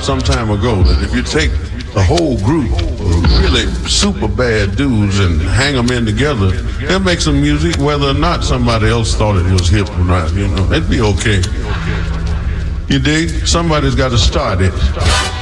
some time ago that if you take the whole group of really super bad dudes and hang them in together, they'll make some music whether or not somebody else thought it was hip or not, you know. It'd be okay. You dig? Somebody's got to start it.